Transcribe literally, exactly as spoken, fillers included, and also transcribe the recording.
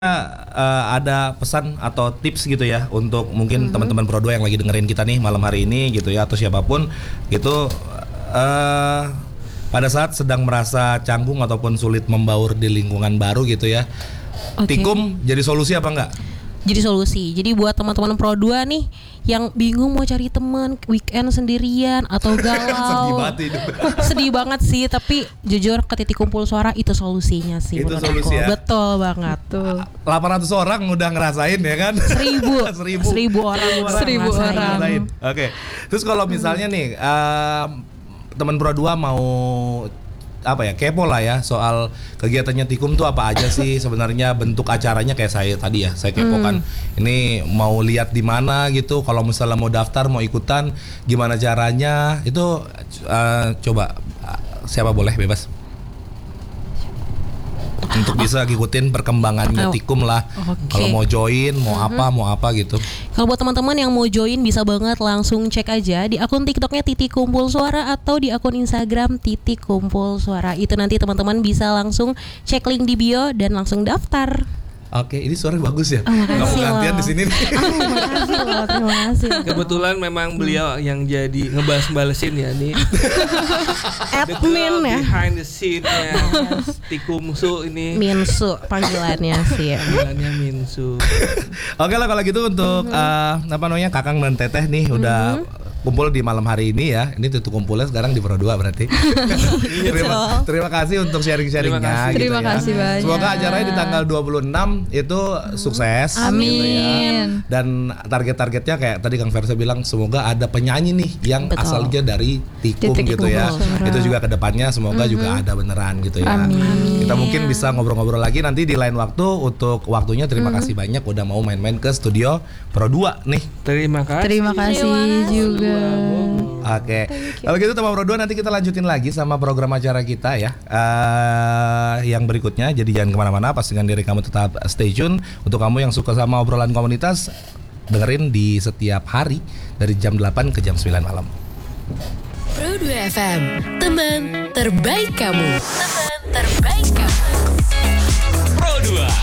Uh, ada pesan atau tips gitu ya untuk mungkin mm-hmm. teman-teman Pro dua yang lagi dengerin kita nih malam hari ini gitu ya, atau siapapun gitu uh, pada saat sedang merasa canggung ataupun sulit membaur di lingkungan baru gitu ya. Okay. Tikum jadi solusi apa enggak? Jadi solusi. Jadi buat teman-teman Pro dua nih yang bingung mau cari teman weekend sendirian atau galau. Sedih banget hidup. Sedih banget sih, tapi jujur ke titik kumpul suara itu solusinya sih. Itu solusi ya? Betul banget tuh. delapan ratus orang udah ngerasain ya kan? Seribu. Seribu. Seribu orang. Seribu orang. Oke. Okay. Terus kalau misalnya nih uh, teman Pro dua mau apa ya, kepo lah ya soal kegiatannya Tikum tuh apa aja sih sebenarnya, bentuk acaranya kayak saya tadi ya, saya kepo kan hmm. ini mau lihat di mana gitu, kalau misalnya mau daftar mau ikutan gimana caranya itu, uh, coba uh, siapa boleh bebas untuk bisa ngikutin perkembangannya oh. Tikum lah. Okay. Kalau mau join, mau mm-hmm. apa, mau apa gitu. Kalau buat teman-teman yang mau join bisa banget langsung cek aja di akun TikToknya Titik Kumpul Suara atau di akun Instagram Titik Kumpul Suara. Itu nanti teman-teman bisa langsung cek link di bio dan langsung daftar. Oke, ini suara bagus ya. Oh, kamu gantian di sini. Oh, makasih loh, terima kasih. Kebetulan memang beliau yang jadi ngebales-balesin ya nih. Admin ya. Behind the scene-nya. Tikumsu ini. Minsu panggilannya sih. Panggilannya Minsu. Oke lah kalau gitu untuk mm-hmm. uh, apa namanya Kakang dan Teteh nih mm-hmm. udah kumpul di malam hari ini ya. Ini tutup kumpulnya sekarang di Pro dua berarti. terima, terima kasih untuk sharing-sharingnya. Terima kasih, gitu terima ya. kasih banyak. Semoga acaranya di tanggal dua puluh enam itu sukses. Amin. Gitu ya. Dan target-targetnya kayak tadi Kang Versa bilang, semoga ada penyanyi nih yang Betul. asalnya dari Tikum Titik gitu ya. Suara. Itu juga kedepannya semoga mm-hmm. juga ada beneran gitu ya. Amin. Kita mungkin bisa ngobrol-ngobrol lagi nanti di lain waktu. Untuk waktunya terima mm-hmm. kasih banyak udah mau main-main ke studio Pro dua nih. Terima kasih. Terima kasih juga. Oke, kalau gitu teman Pro dua nanti kita lanjutin lagi sama program acara kita ya uh, yang berikutnya. Jadi jangan kemana-mana, pastikan diri kamu tetap stay tune. Untuk kamu yang suka sama obrolan komunitas, dengerin di setiap hari dari jam delapan ke jam sembilan malam. Pro dua F M, teman terbaik kamu. Teman terbaik kamu. Pro dua.